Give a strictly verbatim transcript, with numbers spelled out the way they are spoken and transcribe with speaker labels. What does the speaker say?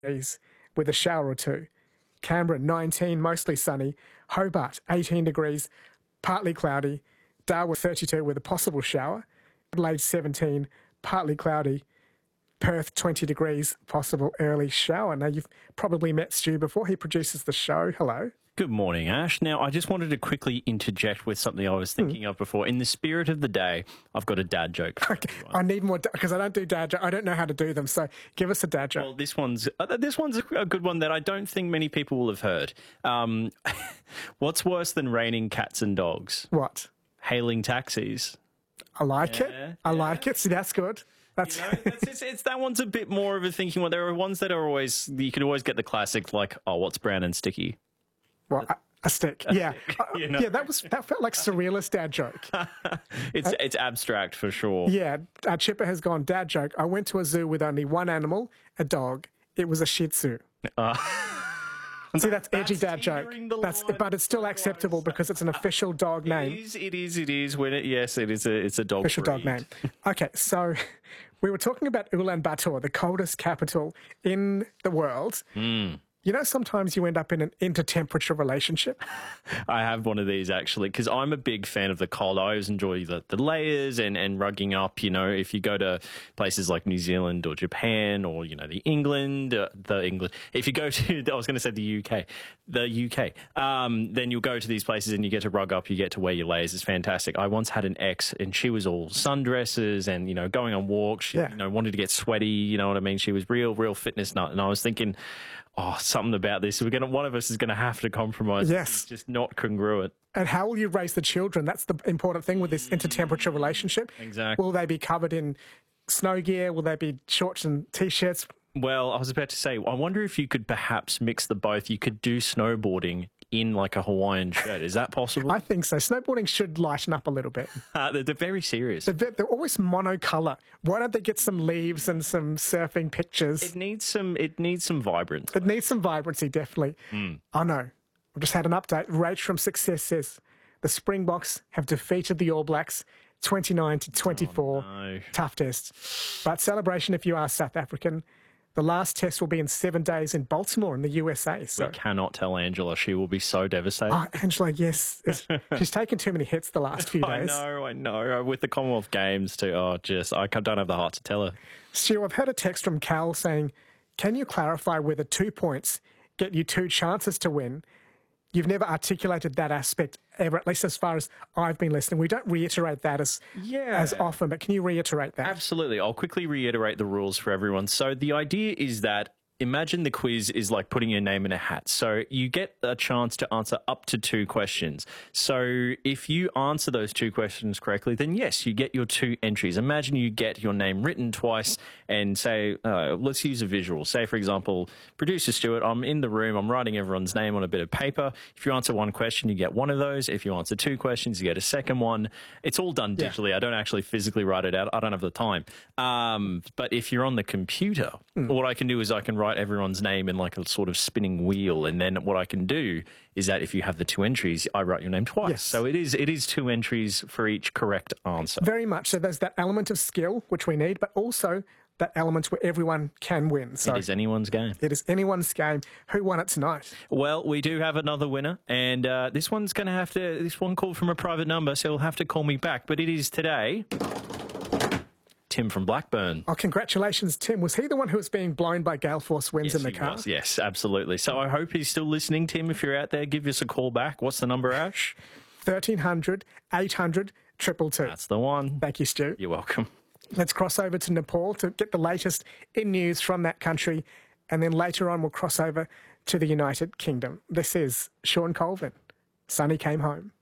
Speaker 1: degrees with a shower or two. Canberra, nineteen, mostly sunny. Hobart, eighteen degrees, partly cloudy. Darwin, thirty-two, with a possible shower. Adelaide, seventeen, partly cloudy. Perth, twenty degrees, possible early shower. Now, you've probably met Stu before. He produces the show. Hello.
Speaker 2: Good morning, Ash. Now, I just wanted to quickly interject with something I was thinking mm. of before. In the spirit of the day, I've got a dad joke.
Speaker 1: Okay. I need more, because I don't do dad jokes. I don't know how to do them, so give us a dad joke.
Speaker 2: Well, this one's, uh, this one's a good one that I don't think many people will have heard. Um, what's worse than raining cats and dogs?
Speaker 1: What?
Speaker 2: Hailing taxis.
Speaker 1: I like
Speaker 2: yeah,
Speaker 1: it. I
Speaker 2: yeah.
Speaker 1: like it. See, that's good. That's,
Speaker 2: you know, that's it's, it's that one's a bit more of a thinking one. There are ones that are always, you can always get the classic, like, oh, what's brown and sticky?
Speaker 1: Well, a, a stick.
Speaker 2: A
Speaker 1: yeah,
Speaker 2: stick,
Speaker 1: uh,
Speaker 2: you know?
Speaker 1: yeah. That was that felt like surrealist dad joke.
Speaker 2: it's uh, it's abstract for sure.
Speaker 1: Yeah, uh, Chipper has gone dad joke. I went to a zoo with only one animal, a dog. It was a Shih Tzu. Uh. See, that's edgy
Speaker 2: that's
Speaker 1: dad joke. That's, but it's still acceptable because it's an official dog name.
Speaker 2: It is, it is, it is. When it, yes, it is a, it's a dog
Speaker 1: Official
Speaker 2: breed.
Speaker 1: dog name. Okay, so we were talking about Ulaanbaatar, the coldest capital in the world.
Speaker 2: Mm.
Speaker 1: You know, sometimes you end up in an intertemperature relationship.
Speaker 2: I have one of these, actually, because I'm a big fan of the cold. I always enjoy the, the layers and, and rugging up. You know, if you go to places like New Zealand or Japan or, you know, the England, uh, the England, if you go to, I was going to say the U K, the U K, um, then you'll go to these places and you get to rug up, you get to wear your layers. It's fantastic. I once had an ex and she was all sundresses and, you know, going on walks. She, yeah. you know, wanted to get sweaty. You know what I mean? She was real, real fitness nut. And I was thinking, oh, something about this. We're gonna, one of us is going to have to compromise.
Speaker 1: Yes.
Speaker 2: It's just not congruent.
Speaker 1: And how will you raise the children? That's the important thing with this intertemperature relationship.
Speaker 2: Exactly.
Speaker 1: Will they be covered in snow gear? Will they be shorts and T-shirts?
Speaker 2: Well, I was about to say, I wonder if you could perhaps mix the both. You could do snowboarding in like a Hawaiian shirt. Is that possible?
Speaker 1: I think so. Snowboarding should lighten up a little bit.
Speaker 2: Uh, they're, they're very serious.
Speaker 1: They're, they're always monocolour. Why don't they get some leaves and some surfing pictures?
Speaker 2: It needs some. It needs some vibrance.
Speaker 1: It needs some vibrancy, definitely.
Speaker 2: Mm.
Speaker 1: Oh no, I've just had an update. Rach from Success says the Springboks have defeated the All Blacks twenty-nine to twenty-four.
Speaker 2: Oh, no.
Speaker 1: Tough test, but celebration if you are South African. The last test will be in seven days in Baltimore in the U S A. So.
Speaker 2: We cannot tell Angela. She will be so devastated.
Speaker 1: Oh, Angela, yes. She's taken too many hits the last few days.
Speaker 2: I know, I know. With the Commonwealth Games too. Oh, just, I don't have the heart to tell her.
Speaker 1: Stu, I've had a text from Cal saying, can you clarify whether two points get you two chances to win? You've never articulated that aspect ever, at least as far as I've been listening. We don't reiterate that as yeah. as often, but can you reiterate that?
Speaker 2: Absolutely. I'll quickly reiterate the rules for everyone. So the idea is that imagine the quiz is like putting your name in a hat. So you get a chance to answer up to two questions. So if you answer those two questions correctly, then yes, you get your two entries. Imagine you get your name written twice and say, uh, let's use a visual. Say, for example, producer Stuart, I'm in the room, I'm writing everyone's name on a bit of paper. If you answer one question, you get one of those. If you answer two questions, you get a second one. It's all done digitally. Yeah. I don't actually physically write it out. I don't have the time. Um, but if you're on the computer, mm. what I can do is I can write everyone's name in like a sort of spinning wheel, and then what I can do is that if you have the two entries, I write your name twice.
Speaker 1: Yes.
Speaker 2: So it is it is two entries for each correct answer.
Speaker 1: Very much. So there's that element of skill which we need, but also that element where everyone can win. So
Speaker 2: it is anyone's game.
Speaker 1: It is anyone's game. Who won it tonight?
Speaker 2: Well, we do have another winner, and uh, this one's going to have to. This one called from a private number, so he'll have to call me back. But it is today. Tim from Blackburn.
Speaker 1: Oh, congratulations, Tim. Was he the one who was being blown by gale force winds
Speaker 2: yes,
Speaker 1: in the
Speaker 2: he
Speaker 1: car?
Speaker 2: Was. Yes, absolutely. So I hope he's still listening, Tim. If you're out there, give us a call back. What's the number, Ash?
Speaker 1: thirteen hundred, eight hundred, two two two.
Speaker 2: That's the one.
Speaker 1: Thank you, Stu.
Speaker 2: You're welcome.
Speaker 1: Let's cross over to Nepal to get the latest in news from that country, and then later on we'll cross over to the United Kingdom. This is Sean Colvin. Sonny came home.